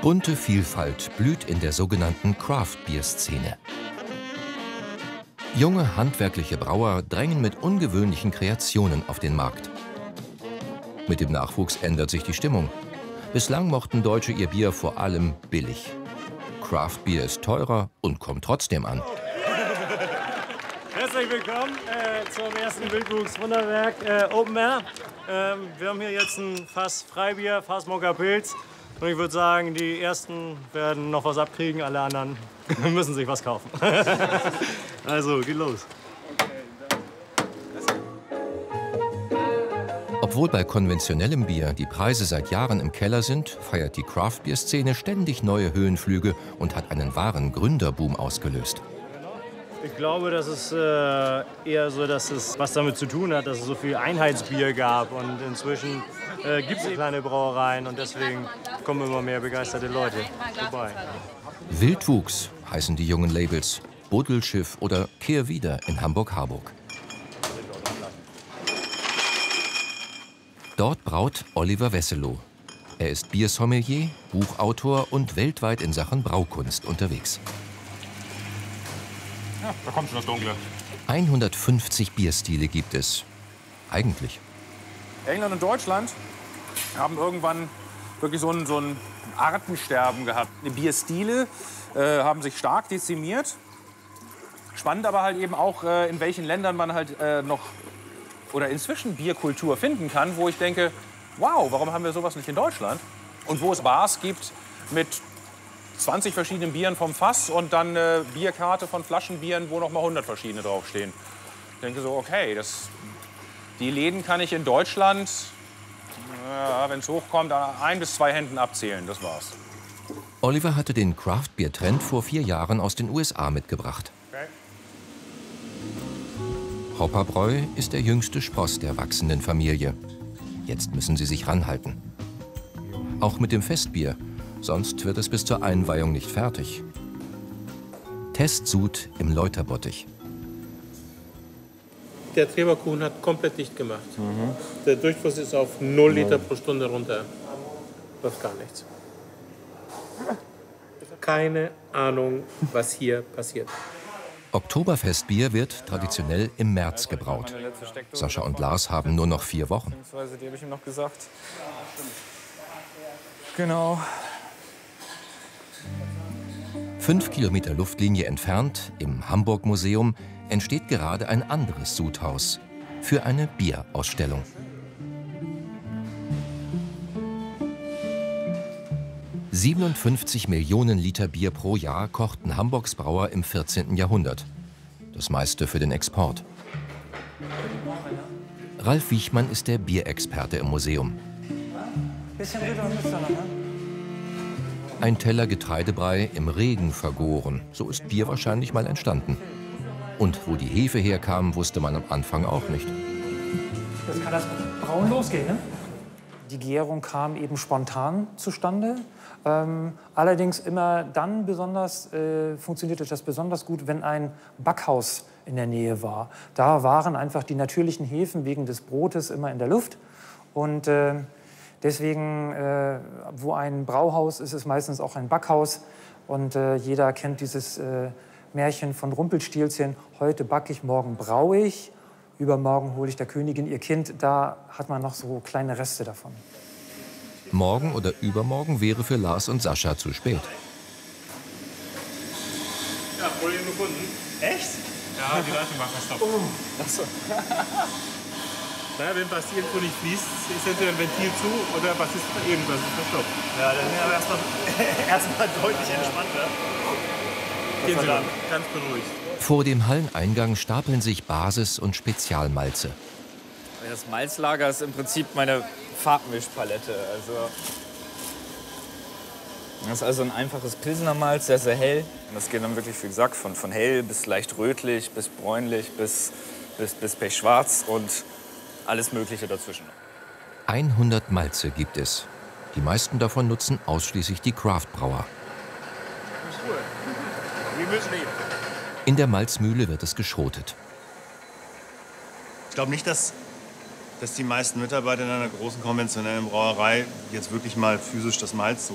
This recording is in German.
Bunte Vielfalt blüht in der sogenannten Craft-Bier-Szene. Junge handwerkliche Brauer drängen mit ungewöhnlichen Kreationen auf den Markt. Mit dem Nachwuchs ändert sich die Stimmung. Bislang mochten Deutsche ihr Bier vor allem billig. Craft-Bier ist teurer und kommt trotzdem an. Herzlich willkommen zum ersten Wildwuchs-Wunderwerk Open Air. Wir haben hier jetzt ein Fass Freibier, Fass Mokka-Pilz. Und ich würde sagen, die Ersten werden noch was abkriegen, alle anderen müssen sich was kaufen. Also, geht los. Obwohl bei konventionellem Bier die Preise seit Jahren im Keller sind, feiert die Craft-Bier-Szene ständig neue Höhenflüge und hat einen wahren Gründerboom ausgelöst. Ich glaube, dass es eher so, dass es was damit zu tun hat, dass es so viel Einheitsbier gab. Und inzwischen gibt es kleine Brauereien und deswegen kommen immer mehr begeisterte Leute vorbei. Wildwuchs heißen die jungen Labels. Buddelschiff oder Kehrwieder in Hamburg-Harburg. Dort braut Oliver Wesselow. Er ist Biersommelier, Buchautor und weltweit in Sachen Braukunst unterwegs. Ja, da kommt schon das Dunkle. 150 Bierstile gibt es. Eigentlich. England und Deutschland haben irgendwann wirklich so ein Artensterben gehabt. Die Bierstile haben sich stark dezimiert. Spannend aber halt eben auch, in welchen Ländern man halt noch oder inzwischen Bierkultur finden kann, wo ich denke, wow, warum haben wir sowas nicht in Deutschland? Und wo es Bars gibt mit 20 verschiedenen Bieren vom Fass und dann eine Bierkarte von Flaschenbieren, wo noch mal 100 verschiedene draufstehen. Ich denke so, okay, die Läden kann ich in Deutschland, wenn es hochkommt, an 1 bis 2 Händen abzählen. Das war's. Oliver hatte den Craft-Bier-Trend vor 4 Jahren aus den USA mitgebracht. Okay. Hopperbräu ist der jüngste Spross der wachsenden Familie. Jetzt müssen sie sich ranhalten. Auch mit dem Festbier. Sonst wird es bis zur Einweihung nicht fertig. Testsud im Läuterbottich. Der Treberkuchen hat komplett dicht gemacht. Der Durchfluss ist auf 0 Liter pro Stunde runter. Läuft gar nichts. Keine Ahnung, was hier passiert. Oktoberfestbier wird traditionell im März gebraut. Sascha und Lars haben nur noch 4 Wochen. Die habe ich ihm noch gesagt. Genau. 5 Kilometer Luftlinie entfernt, im Hamburg-Museum, entsteht gerade ein anderes Sudhaus für eine Bierausstellung. ...57 Millionen Liter Bier pro Jahr kochten Hamburgs Brauer im 14. Jahrhundert. Das meiste für den Export. Ralf Wiechmann ist der Bierexperte im Museum. Ein Teller Getreidebrei im Regen vergoren. So ist Bier wahrscheinlich mal entstanden. Und wo die Hefe herkam, wusste man am Anfang auch nicht. Jetzt kann das Brauen losgehen, ne? Die Gärung kam eben spontan zustande. Allerdings immer dann funktionierte das besonders gut, wenn ein Backhaus in der Nähe war. Da waren einfach die natürlichen Hefen wegen des Brotes immer in der Luft. Und deswegen, wo ein Brauhaus ist, ist meistens auch ein Backhaus. Und jeder kennt dieses Märchen von Rumpelstilzchen. Heute backe ich, morgen braue ich. Übermorgen hole ich der Königin ihr Kind. Da hat man noch so kleine Reste davon. Morgen oder übermorgen wäre für Lars und Sascha zu spät. Ja, Problem gefunden. Echt? Ja, die Leitung macht was. Stopp. Oh. Achso. Naja, wenn was irgendwo nicht fließt, ist entweder ein Ventil zu oder was ist irgendwas ist verstopft. Ja, dann sind wir erstmal deutlich entspannter. Gehen Sie lang, ganz beruhigt. Vor dem Halleneingang stapeln sich Basis- und Spezialmalze. Das Malzlager ist im Prinzip meine Farbmischpalette. Das ist also ein einfaches Pilsener Malz, sehr, sehr hell. Und das geht dann wirklich, wie gesagt, von hell bis leicht rötlich, bis bräunlich, bis pechschwarz und alles Mögliche dazwischen. 100 Malze gibt es. Die meisten davon nutzen ausschließlich die Craft-Brauer. In der Malzmühle wird es geschrotet. Ich glaube nicht, dass die meisten Mitarbeiter in einer großen konventionellen Brauerei jetzt wirklich mal physisch das Malz